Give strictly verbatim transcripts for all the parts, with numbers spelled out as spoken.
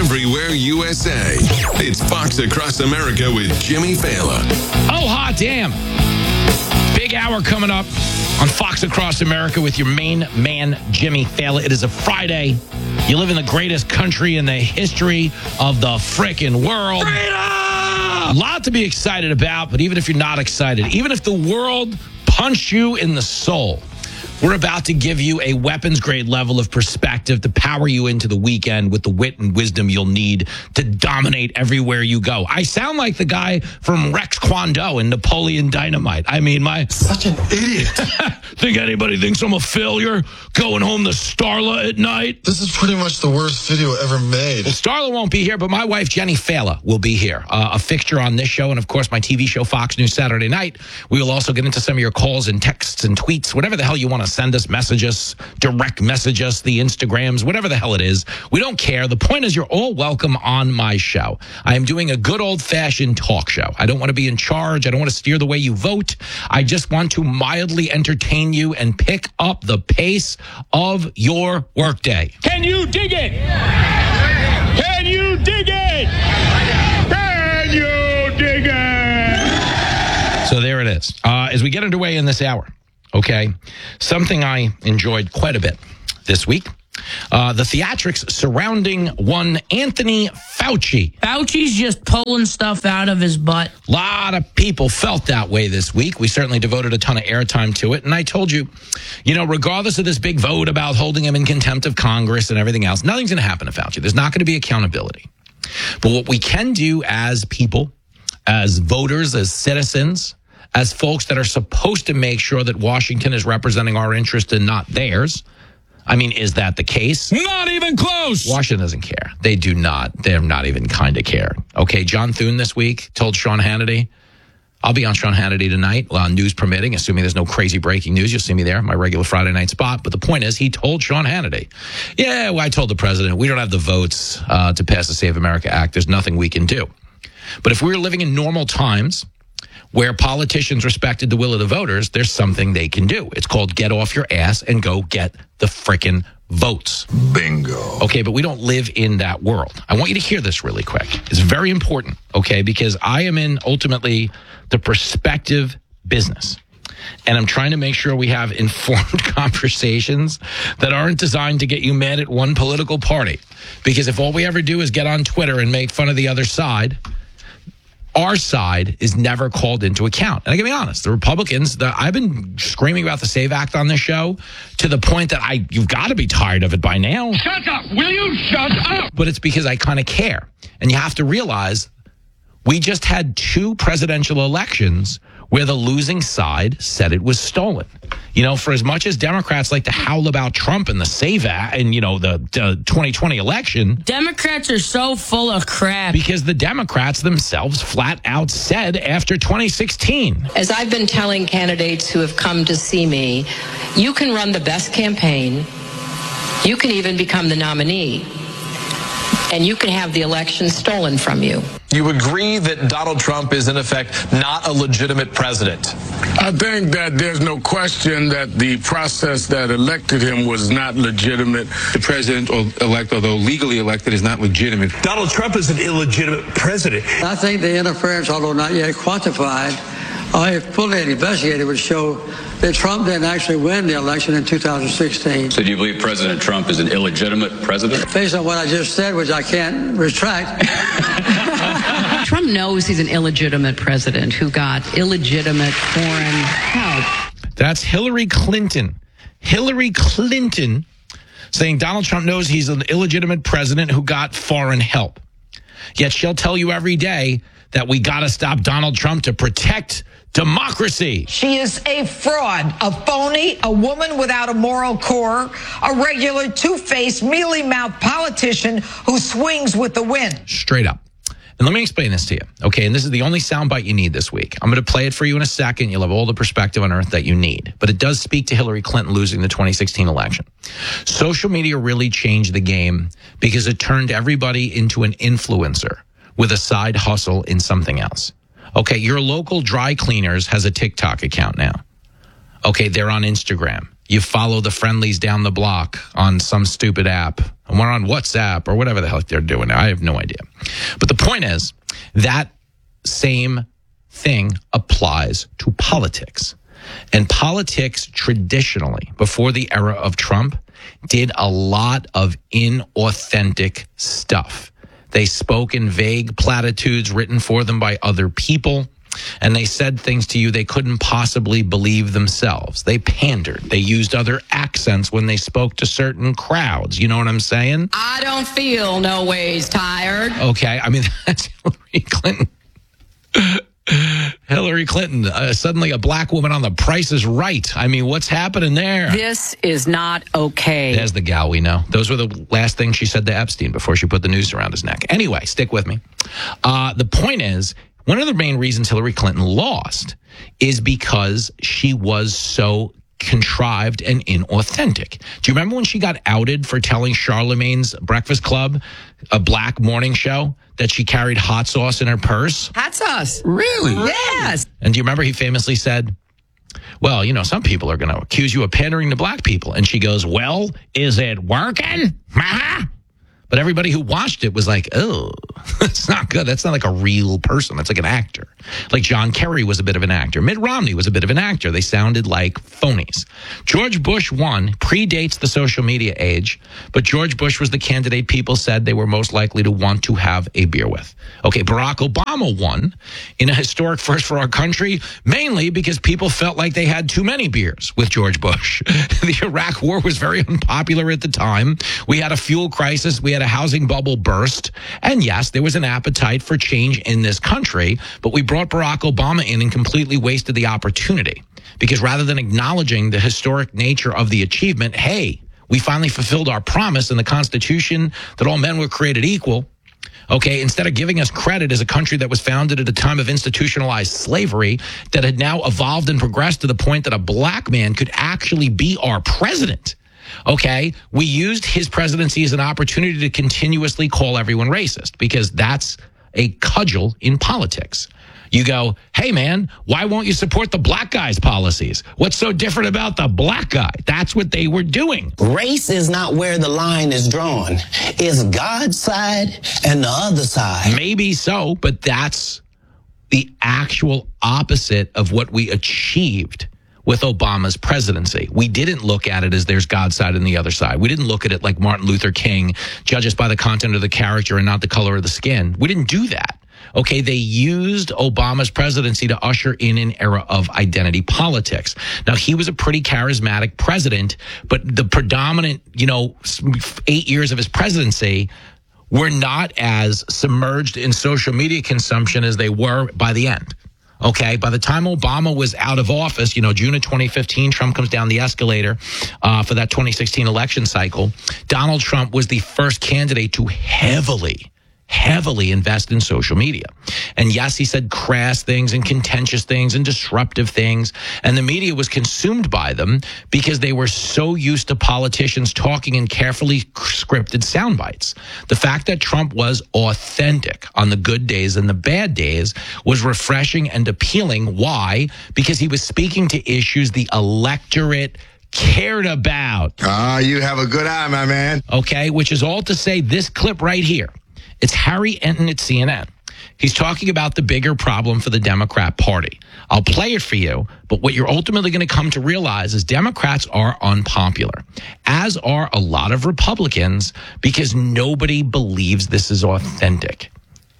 everywhere U S A. It's Fox Across America with Jimmy Fallon. Oh, hot damn. Big hour coming up on Fox Across America with your main man, Jimmy Fallon. It is a Friday. You live in the greatest country in the history of the frickin' world. Freedom! A lot to be excited about, but even if you're not excited, even if the world punched you in the soul, we're about to give you a weapons-grade level of perspective to power you into the weekend with the wit and wisdom you'll need to dominate everywhere you go. I sound like the guy from Rex Kwon Do in Napoleon Dynamite. I mean, my... Such an idiot. Think anybody thinks I'm a failure going home to Starla at night? This is pretty much the worst video ever made. Well, Starla won't be here, but my wife, Jenny Fallon, will be here. Uh, a fixture on this show and, of course, my T V show, Fox News Saturday Night. We will also get into some of your calls and texts and tweets, whatever the hell you want to send us, message us, direct message us, the Instagrams, whatever the hell it is. We don't care. The point is you're all welcome on my show. I am doing a good old-fashioned talk show. I don't want to be in charge. I don't want to steer the way you vote. I just want to mildly entertain you and pick up the pace of your workday. Can you dig it? Can you dig it? Can you dig it? So there it is. Uh, as we get underway in this hour, okay, something I enjoyed quite a bit this week. Uh, the theatrics surrounding one Anthony Fauci. Fauci's just pulling stuff out of his butt. A lot of people felt that way this week. We certainly devoted a ton of airtime to it. And I told you, you know, regardless of this big vote about holding him in contempt of Congress and everything else, nothing's going to happen to Fauci. There's not going to be accountability. But what we can do as people, as voters, as citizens, as folks that are supposed to make sure that Washington is representing our interest and not theirs. I mean, is that the case? Not even close. Washington doesn't care. They do not. They're not even kind of care. Okay, John Thune this week told Sean Hannity, I'll be on Sean Hannity tonight, uh, news permitting, assuming there's no crazy breaking news. You'll see me there, my regular Friday night spot. But the point is, he told Sean Hannity, yeah, well, I told the president, we don't have the votes uh, to pass the Save America Act. There's nothing we can do. But if we were living in normal times, where politicians respected the will of the voters, there's something they can do. It's called get off your ass and go get the frickin' votes. Bingo. Okay, but we don't live in that world. I want you to hear this really quick. It's very important, okay, because I am in, ultimately, the perspective business. And I'm trying to make sure we have informed conversations that aren't designed to get you mad at one political party. Because if all we ever do is get on Twitter and make fun of the other side, our side is never called into account. And I gotta be honest, the Republicans, the, I've been screaming about the SAVE Act on this show to the point that I you've got to be tired of it by now. Shut up. Will you shut up? But it's because I kind of care. And you have to realize we just had two presidential elections where the losing side said it was stolen. You know, for as much as Democrats like to howl about Trump and the SAVE Act and, you know, the, the twenty twenty election. Democrats are so full of crap. Because the Democrats themselves flat out said after twenty sixteen. As I've been telling candidates who have come to see me, you can run the best campaign. You can even become the nominee. And you can have the election stolen from you. You agree that Donald Trump is, in effect, not a legitimate president? I think that there's no question that the process that elected him was not legitimate. The president-elect, although legally elected, is not legitimate. Donald Trump is an illegitimate president. I think the interference, although not yet quantified, uh, if fully investigated, would show that Trump didn't actually win the election in two thousand sixteen. So do you believe President Trump is an illegitimate president? Based on what I just said, which I can't retract. Trump knows he's an illegitimate president who got illegitimate foreign help. That's Hillary Clinton. Hillary Clinton saying Donald Trump knows he's an illegitimate president who got foreign help. Yet she'll tell you every day that we got to stop Donald Trump to protect democracy. She is a fraud, a phony, a woman without a moral core, a regular two-faced, mealy-mouthed politician who swings with the wind. Straight up. And let me explain this to you, okay? And this is the only soundbite you need this week. I'm going to play it for you in a second. You'll have all the perspective on earth that you need. But it does speak to Hillary Clinton losing the twenty sixteen election. Social media really changed the game because it turned everybody into an influencer with a side hustle in something else. Okay, your local dry cleaners has a TikTok account now. Okay, they're on Instagram. You follow the friendlies down the block on some stupid app. And we're on WhatsApp or whatever the hell they're doing. I have no idea. But the point is, that same thing applies to politics. And politics traditionally, before the era of Trump, did a lot of inauthentic stuff. They spoke in vague platitudes written for them by other people, and they said things to you they couldn't possibly believe themselves. They pandered. They used other accents when they spoke to certain crowds. You know what I'm saying? I don't feel no ways tired. Okay, I mean, that's Hillary Clinton. Hillary Clinton, uh, suddenly a black woman on The Price is Right. I mean, what's happening there? This is not okay. There's the gal we know. Those were the last things she said to Epstein before she put the noose around his neck. Anyway, stick with me. Uh, the point is, one of the main reasons Hillary Clinton lost is because she was so contrived and inauthentic. Do you remember when she got outed for telling Charlemagne's Breakfast Club, a black morning show, that she carried hot sauce in her purse? Hot sauce. Really? Yes. And do you remember he famously said, well, you know, some people are going to accuse you of pandering to black people. And she goes, well, is it working? But everybody who watched it was like, oh, that's not good. That's not like a real person. That's like an actor. Like John Kerry was a bit of an actor. Mitt Romney was a bit of an actor. They sounded like phonies. George Bush won, predates the social media age, but George Bush was the candidate people said they were most likely to want to have a beer with. Okay, Barack Obama won in a historic first for our country, mainly because people felt like they had too many beers with George Bush. The Iraq War was very unpopular at the time. We had a fuel crisis. We had a housing bubble burst. And yes, there was an appetite for change in this country, but we brought Barack Obama in and completely wasted the opportunity. Because rather than acknowledging the historic nature of the achievement, hey, we finally fulfilled our promise in the Constitution that all men were created equal. Okay, instead of giving us credit as a country that was founded at a time of institutionalized slavery that had now evolved and progressed to the point that a black man could actually be our president. Okay, we used his presidency as an opportunity to continuously call everyone racist because that's a cudgel in politics. You go, hey, man, why won't you support the black guy's policies? What's so different about the black guy? That's what they were doing. Race is not where the line is drawn. It's God's side and the other side. Maybe so, but that's the actual opposite of what we achieved with Obama's presidency. We didn't look at it as there's God's side and the other side. We didn't look at it like Martin Luther King, judge us by the content of the character and not the color of the skin. We didn't do that. Okay, they used Obama's presidency to usher in an era of identity politics. Now, he was a pretty charismatic president, but the predominant, you know, eight years of his presidency were not as submerged in social media consumption as they were by the end. Okay, by the time Obama was out of office, you know, June of twenty fifteen, Trump comes down the escalator uh, for that twenty sixteen election cycle. Donald Trump was the first candidate to heavily heavily invest in social media. And yes, he said crass things and contentious things and disruptive things. And the media was consumed by them because they were so used to politicians talking in carefully scripted sound bites. The fact that Trump was authentic on the good days and the bad days was refreshing and appealing. Why? Because he was speaking to issues the electorate cared about. Ah, you have a good eye, my man. Okay, which is all to say this clip right here. It's Harry Enton at C N N. He's talking about the bigger problem for the Democrat Party. I'll play it for you, but what you're ultimately going to come to realize is Democrats are unpopular, as are a lot of Republicans, because nobody believes this is authentic.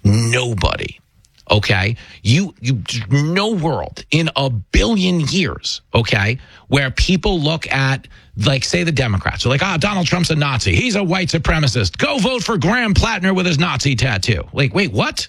Nobody. Okay? You, you, no world in a billion years, okay, where people look at, like, say the Democrats are like, ah, Donald Trump's a Nazi. He's a white supremacist. Go vote for Graham Plattner with his Nazi tattoo. Like, wait, what?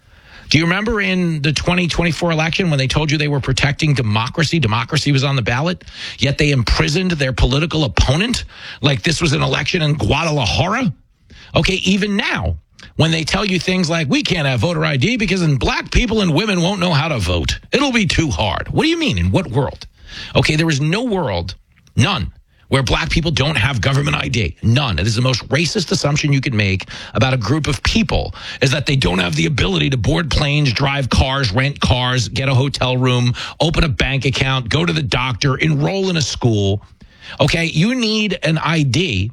Do you remember in the twenty twenty-four election when they told you they were protecting democracy? Democracy was on the ballot, yet they imprisoned their political opponent like this was an election in Guadalajara? Okay, even now, when they tell you things like, we can't have voter I D because then black people and women won't know how to vote. It'll be too hard. What do you mean? In what world? Okay, there is no world, none, where black people don't have government I D. None. It is the most racist assumption you could make about a group of people is that they don't have the ability to board planes, drive cars, rent cars, get a hotel room, open a bank account, go to the doctor, enroll in a school. Okay, you need an I D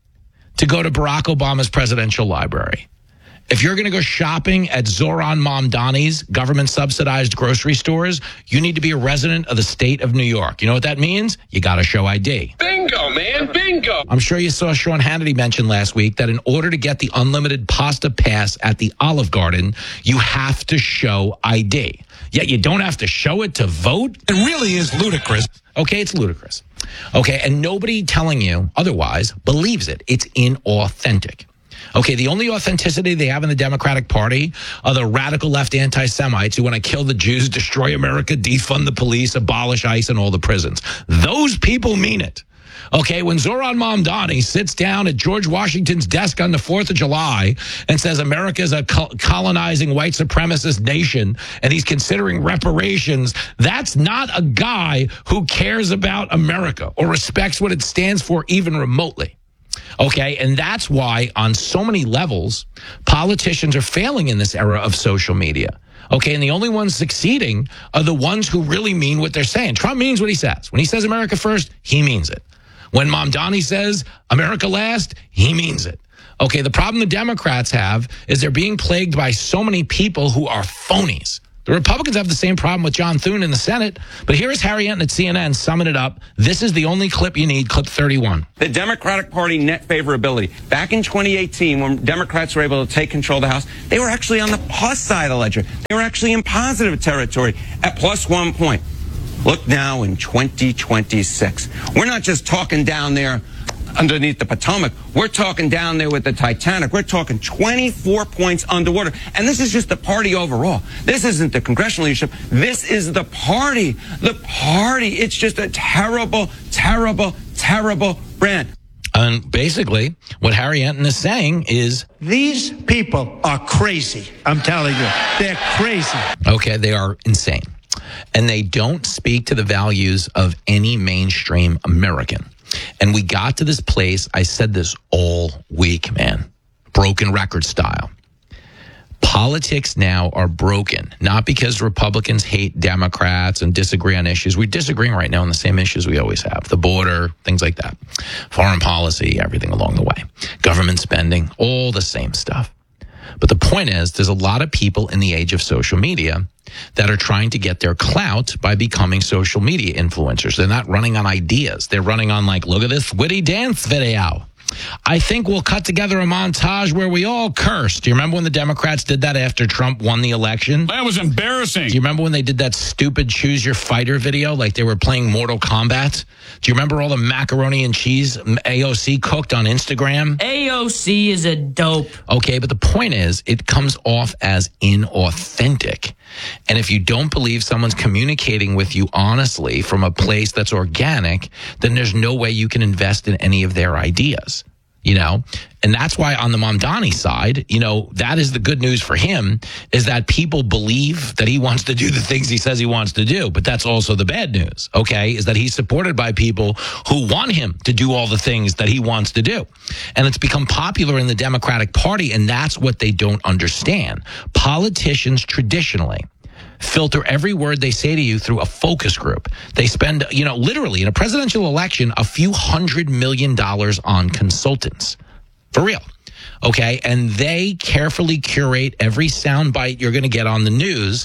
to go to Barack Obama's presidential library. If you're going to go shopping at Zoran Mamdani's government-subsidized grocery stores, you need to be a resident of the state of New York. You know what that means? You got to show I D. Bingo, man, bingo. I'm sure you saw Sean Hannity mention last week that in order to get the unlimited pasta pass at the Olive Garden, you have to show I D. Yet you don't have to show it to vote? It really is ludicrous. Okay, it's ludicrous. Okay, and nobody telling you otherwise believes it. It's inauthentic. Okay, the only authenticity they have in the Democratic Party are the radical left anti-Semites who want to kill the Jews, destroy America, defund the police, abolish ICE and all the prisons. Those people mean it. Okay, when Zoran Mamdani sits down at George Washington's desk on the fourth of July and says America is a colonizing white supremacist nation and he's considering reparations, that's not a guy who cares about America or respects what it stands for even remotely. Okay, and that's why on so many levels, politicians are failing in this era of social media. Okay, and the only ones succeeding are the ones who really mean what they're saying. Trump means what he says. When he says America first, he means it. When Mamdani says America last, he means it. Okay, the problem the Democrats have is they're being plagued by so many people who are phonies. The Republicans have the same problem with John Thune in the Senate. But here is Harry Enton at C N N summing it up. This is the only clip you need, clip thirty-one. The Democratic Party net favorability. Back in twenty eighteen, when Democrats were able to take control of the House, they were actually on the plus side of the ledger. They were actually in positive territory at plus one point. Look now in twenty twenty-six. We're not just talking down there underneath the Potomac. We're talking down there with the Titanic. We're talking twenty-four points underwater. And this is just the party overall. This isn't the congressional leadership. This is the party. The party. It's just a terrible, terrible, terrible brand. And basically, what Harry Enton is saying is, these people are crazy. I'm telling you, they're crazy. Okay, they are insane. And they don't speak to the values of any mainstream American. And we got to this place, I said this all week, man, broken record style. Politics now are broken, not because Republicans hate Democrats and disagree on issues. We're disagreeing right now on the same issues we always have. The border, things like that. Foreign policy, everything along the way. Government spending, all the same stuff. But the point is, there's a lot of people in the age of social media that are trying to get their clout by becoming social media influencers. They're not running on ideas. They're running on like, look at this witty dance video. I think we'll cut together a montage where we all curse. Do you remember when the Democrats did that after Trump won the election? That was embarrassing. Do you remember when they did that stupid Choose Your Fighter video like they were playing Mortal Kombat? Do you remember all the macaroni and cheese A O C cooked on Instagram? A O C is a dope. Okay, but the point is, it comes off as inauthentic. And if you don't believe someone's communicating with you honestly from a place that's organic, then there's no way you can invest in any of their ideas, you know? And that's why on the Mamdani side, you know, that is the good news for him, is that people believe that he wants to do the things he says he wants to do. But that's also the bad news, okay, is that he's supported by people who want him to do all the things that he wants to do. And it's become popular in the Democratic Party, and that's what they don't understand. Politicians traditionally filter every word they say to you through a focus group. They spend, you know, literally in a presidential election, a few hundred million dollars on consultants. For real. Okay. And they carefully curate every soundbite you're going to get on the news.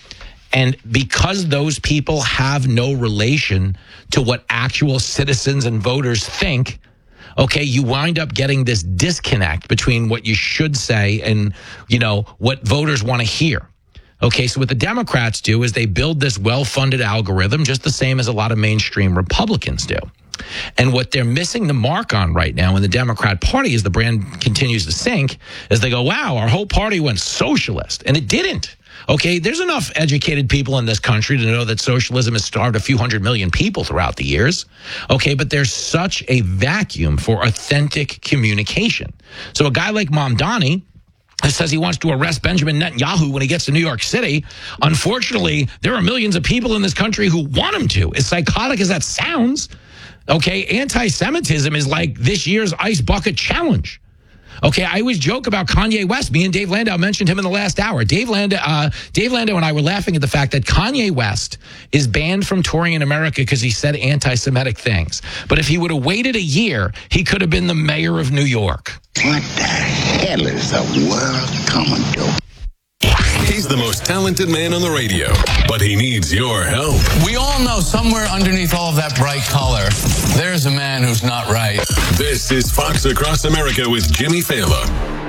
And because those people have no relation to what actual citizens and voters think, okay, you wind up getting this disconnect between what you should say and, you know, what voters want to hear. Okay, so what the Democrats do is they build this well-funded algorithm just the same as a lot of mainstream Republicans do. And what they're missing the mark on right now in the Democrat Party as the brand continues to sink is they go, wow, our whole party went socialist. And it didn't. Okay, there's enough educated people in this country to know that socialism has starved a few hundred million people throughout the years. Okay, but there's such a vacuum for authentic communication. So a guy like Mamdani says he wants to arrest Benjamin Netanyahu when he gets to New York City. Unfortunately, there are millions of people in this country who want him to. As psychotic as that sounds, okay, anti-Semitism is like this year's Ice Bucket Challenge. Okay, I always joke about Kanye West. Me and Dave Landau mentioned him in the last hour. Dave Landau, uh, Dave Landau and I were laughing at the fact that Kanye West is banned from touring in America because he said anti-Semitic things. But if he would have waited a year, he could have been the mayor of New York. What the hell is the world coming to? He's the most talented man on the radio, but he needs your help. We all know somewhere underneath all of that bright color, there's a man who's not right. This is Fox Across America with Jimmy Fallon.